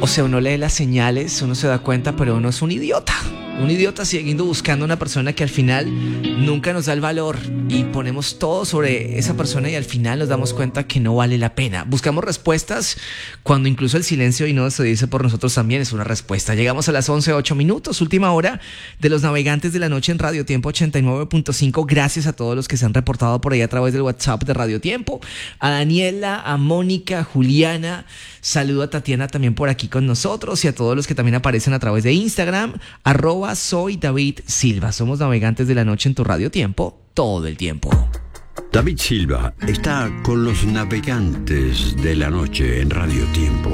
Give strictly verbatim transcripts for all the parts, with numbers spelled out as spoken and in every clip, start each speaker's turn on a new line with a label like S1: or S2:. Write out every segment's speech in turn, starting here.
S1: O sea, uno lee las señales, uno se da cuenta, pero uno es un idiota. Un idiota siguiendo buscando una persona que al final nunca nos da el valor y ponemos todo sobre esa persona y al final nos damos cuenta que no vale la pena. Buscamos respuestas cuando incluso el silencio y no se dice por nosotros también es una respuesta. Llegamos a las once, ocho minutos, última hora de los Navegantes de la Noche en Radio Tiempo ochenta y nueve punto cinco. Gracias a todos los que se han reportado por ahí a través del WhatsApp de Radio Tiempo. A Daniela, a Mónica, a Juliana. Saludo a Tatiana también por aquí con nosotros y a todos los que también aparecen a través de Instagram, arroba soy David Silva. Somos Navegantes de la Noche en tu Radio Tiempo, todo el tiempo.
S2: David Silva está con los Navegantes de la Noche en Radio Tiempo.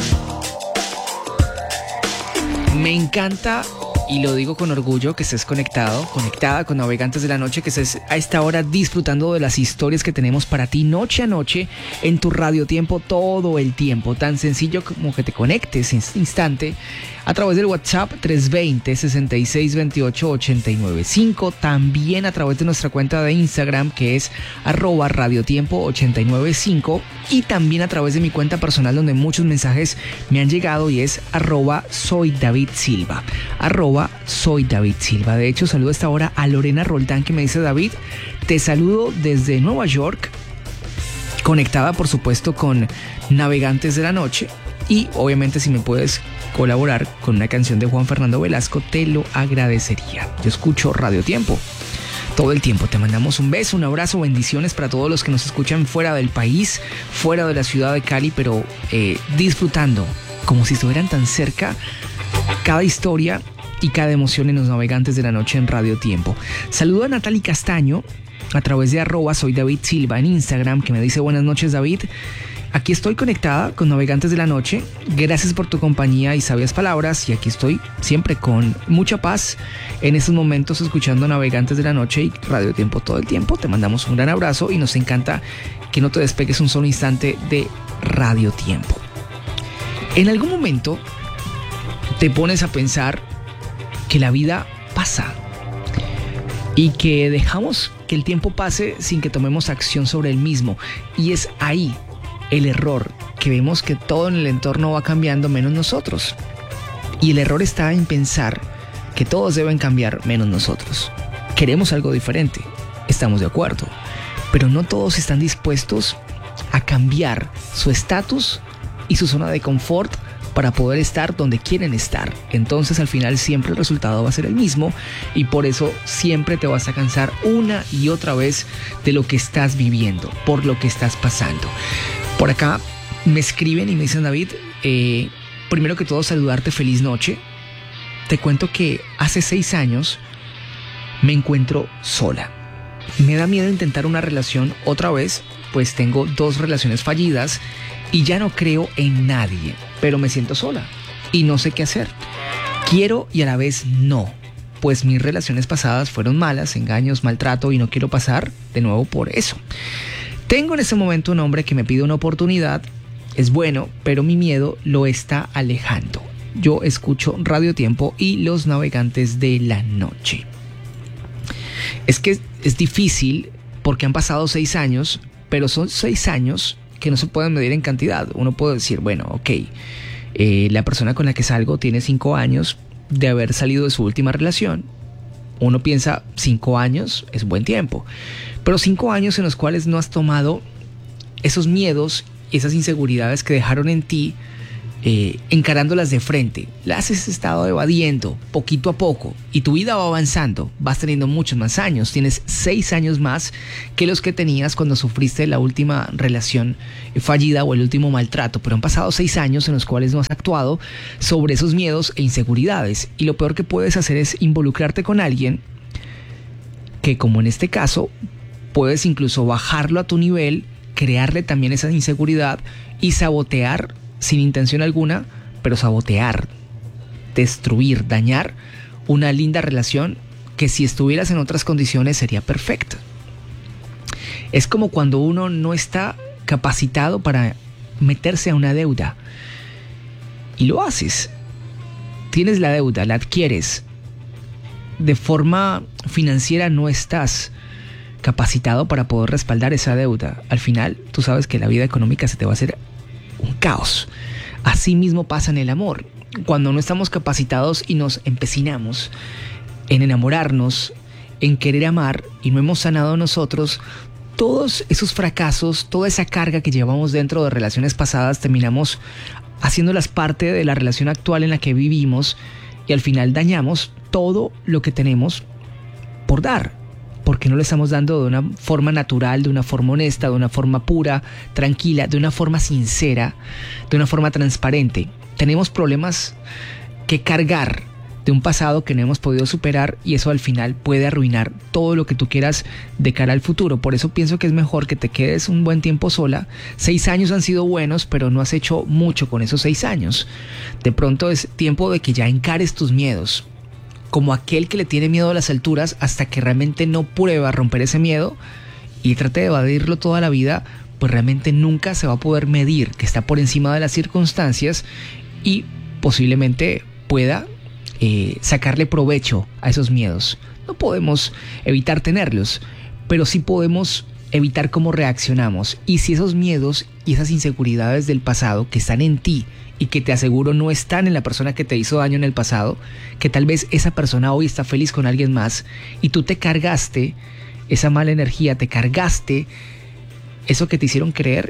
S1: Me encanta, y lo digo con orgullo, que estés conectado, conectada con Navegantes de la Noche, que estés a esta hora disfrutando de las historias que tenemos para ti noche a noche en tu Radio Tiempo todo el tiempo. Tan sencillo como que te conectes en este instante a través del WhatsApp tres dos cero, seis seis dos ocho, ocho nueve cinco. También a través de nuestra cuenta de Instagram, que es arroba radiotiempo ochenta y nueve cinco. Y también a través de mi cuenta personal, donde muchos mensajes me han llegado, y es arroba soy David Silva. Arroba soy David Silva. De hecho, saludo a esta hora a Lorena Roldán, que me dice: David, te saludo desde Nueva York, conectada por supuesto con Navegantes de la Noche. Y obviamente si me puedes colaborar con una canción de Juan Fernando Velasco, te lo agradecería. Yo escucho Radio Tiempo todo el tiempo. Te mandamos un beso, un abrazo, bendiciones para todos los que nos escuchan fuera del país, fuera de la ciudad de Cali, pero eh, disfrutando como si estuvieran tan cerca cada historia y cada emoción en los Navegantes de la Noche en Radio Tiempo. Saludo a Natalie Castaño a través de arroba soy David Silva en Instagram, que me dice: buenas noches, David. Aquí estoy conectada con Navegantes de la Noche. Gracias por tu compañía y sabias palabras. Y aquí estoy siempre con mucha paz en estos momentos escuchando Navegantes de la Noche y Radio Tiempo todo el tiempo. Te mandamos un gran abrazo y nos encanta que no te despegues un solo instante de Radio Tiempo. En algún momento te pones a pensar que la vida pasa y que dejamos que el tiempo pase sin que tomemos acción sobre el mismo. Y es ahí el error, que vemos que todo en el entorno va cambiando menos nosotros. Y el error está en pensar que todos deben cambiar menos nosotros. Queremos algo diferente, estamos de acuerdo, pero no todos están dispuestos a cambiar su estatus y su zona de confort para poder estar donde quieren estar. Entonces al final siempre el resultado va a ser el mismo y por eso siempre te vas a cansar una y otra vez de lo que estás viviendo, por lo que estás pasando. Por acá me escriben y me dicen: David, eh, primero que todo saludarte, feliz noche. Te cuento que hace seis años me encuentro sola. Me da miedo intentar una relación otra vez, pues tengo dos relaciones fallidas y ya no creo en nadie, pero me siento sola y no sé qué hacer. Quiero y a la vez no, pues mis relaciones pasadas fueron malas, engaños, maltrato, y no quiero pasar de nuevo por eso. Tengo en este momento un hombre que me pide una oportunidad, es bueno, pero mi miedo lo está alejando. Yo escucho Radio Tiempo y los Navegantes de la Noche. Es que es difícil porque han pasado seis años, pero son seis años que no se pueden medir en cantidad. Uno puede decir, bueno, ok, eh, la persona con la que salgo tiene cinco años de haber salido de su última relación. Uno piensa, cinco años es buen tiempo, pero cinco años en los cuales no has tomado esos miedos y esas inseguridades que dejaron en ti, eh, encarándolas de frente. Las has estado evadiendo poquito a poco y tu vida va avanzando, vas teniendo muchos más años, tienes seis años más que los que tenías cuando sufriste la última relación fallida o el último maltrato, pero han pasado seis años en los cuales no has actuado sobre esos miedos e inseguridades, y lo peor que puedes hacer es involucrarte con alguien que, como en este caso, puedes incluso bajarlo a tu nivel, crearle también esa inseguridad y sabotear sin intención alguna, pero sabotear, destruir, dañar una linda relación que si estuvieras en otras condiciones sería perfecta. Es como cuando uno no está capacitado para meterse a una deuda y lo haces. Tienes la deuda, la adquieres. De forma financiera no estás capacitado para poder respaldar esa deuda. Al final, tú sabes que la vida económica se te va a hacer un caos. Así mismo pasa en el amor. Cuando no estamos capacitados y nos empecinamos en enamorarnos, en querer amar y no hemos sanado nosotros, todos esos fracasos, toda esa carga que llevamos dentro de relaciones pasadas, terminamos haciéndolas parte de la relación actual en la que vivimos y al final dañamos todo lo que tenemos por dar, porque no lo estamos dando de una forma natural, de una forma honesta, de una forma pura, tranquila, de una forma sincera, de una forma transparente. Tenemos problemas que cargar de un pasado que no hemos podido superar y eso al final puede arruinar todo lo que tú quieras de cara al futuro. Por eso pienso que es mejor que te quedes un buen tiempo sola. Seis años han sido buenos, pero no has hecho mucho con esos seis años. De pronto es tiempo de que ya encares tus miedos, como aquel que le tiene miedo a las alturas hasta que realmente no prueba romper ese miedo y trate de evadirlo toda la vida, pues realmente nunca se va a poder medir que está por encima de las circunstancias y posiblemente pueda Eh, sacarle provecho a esos miedos. No podemos evitar tenerlos, pero sí podemos evitar cómo reaccionamos. Y si esos miedos y esas inseguridades del pasado que están en ti y que te aseguro no están en la persona que te hizo daño en el pasado, que tal vez esa persona hoy está feliz con alguien más y tú te cargaste esa mala energía, te cargaste eso que te hicieron creer,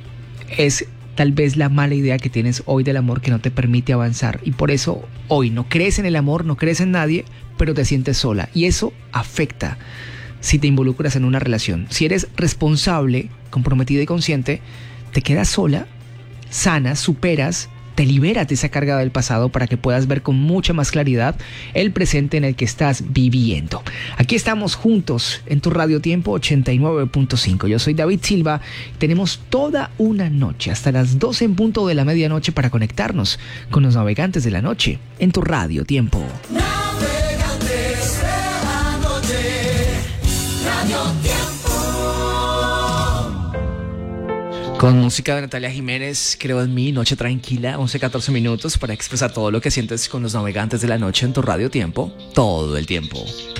S1: es tal vez la mala idea que tienes hoy del amor que no te permite avanzar. Y por eso hoy no crees en el amor, no crees en nadie, pero te sientes sola. Y eso afecta si te involucras en una relación. Si eres responsable, comprometida y consciente, te quedas sola, sanas, superas, te liberas de esa carga del pasado para que puedas ver con mucha más claridad el presente en el que estás viviendo. Aquí estamos juntos en tu Radio Tiempo ochenta y nueve punto cinco. Yo soy David Silva. Tenemos toda una noche, hasta las doce en punto de la medianoche, para conectarnos con los navegantes de la noche en tu Radio Tiempo.
S3: Navegantes de la noche, Radio Tiempo.
S1: Con música de Natalia Jiménez, Creo en mí, Noche Tranquila, once catorce minutos para expresar todo lo que sientes con los navegantes de la noche en tu Radio Tiempo, todo el tiempo.